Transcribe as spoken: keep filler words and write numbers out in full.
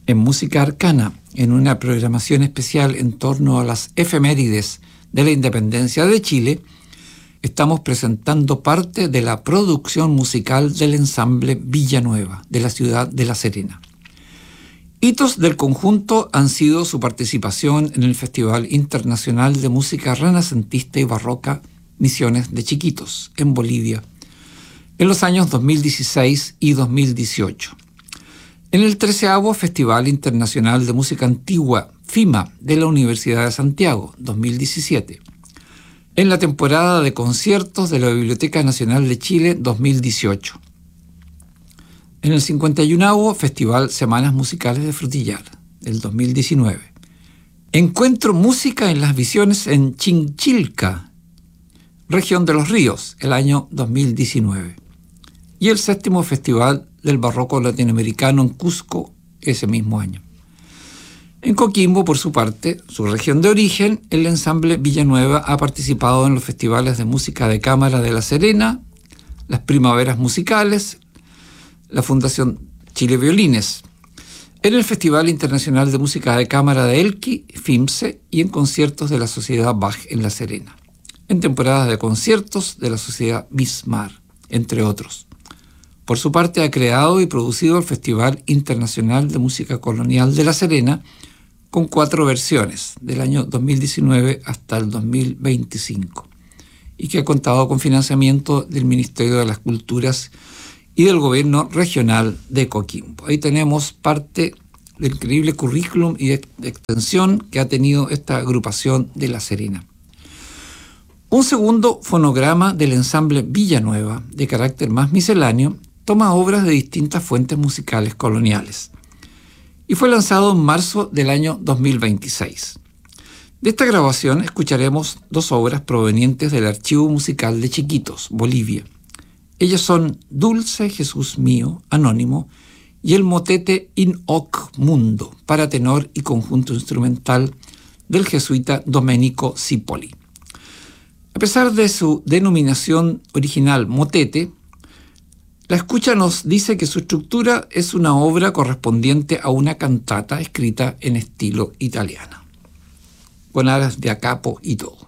En Música Arcana, en una programación especial en torno a las efemérides de la independencia de Chile, estamos presentando parte de la producción musical del ensamble Villanueva, de la ciudad de La Serena. Hitos del conjunto han sido su participación en el Festival Internacional de Música Renacentista y Barroca Misiones de Chiquitos, en Bolivia, en los años dos mil dieciséis y dos mil dieciocho. En el treceavo Festival Internacional de Música Antigua, FIMA, de la Universidad de Santiago, dos mil diecisiete. En la temporada de conciertos de la Biblioteca Nacional de Chile, dos mil dieciocho. En el cincuenta y unavo Festival Semanas Musicales de Frutillar, del dos mil diecinueve. Encuentro Música en las Visiones en Chinchilca, región de Los Ríos, el año dos mil diecinueve. Y el séptimo Festival del Barroco Latinoamericano en Cusco, ese mismo año. En Coquimbo, por su parte, su región de origen, el ensamble Villanueva ha participado en los festivales de música de cámara de La Serena, las Primaveras Musicales, la Fundación Chile Violines, en el Festival Internacional de Música de Cámara de Elqui, FIMSE, y en conciertos de la Sociedad Bach en La Serena, en temporadas de conciertos de la Sociedad Bismar, entre otros. Por su parte, ha creado y producido el Festival Internacional de Música Colonial de La Serena, con cuatro versiones, del año dos mil diecinueve hasta el dos mil veinticinco, y que ha contado con financiamiento del Ministerio de las Culturas y del Gobierno Regional de Coquimbo. Ahí tenemos parte del increíble currículum y de extensión que ha tenido esta agrupación de La Serena. Un segundo fonograma del ensamble Villanueva, de carácter más misceláneo, toma obras de distintas fuentes musicales coloniales y fue lanzado en marzo del año dos mil veintiséis. De esta grabación escucharemos dos obras provenientes del Archivo Musical de Chiquitos, Bolivia. Ellas son Dulce Jesús Mío, anónimo, y el motete In Hoc Mundo, para tenor y conjunto instrumental del jesuita Domenico Cipoli. A pesar de su denominación original motete, la escucha nos dice que su estructura es una obra correspondiente a una cantata escrita en estilo italiano, con aras de a capo y todo.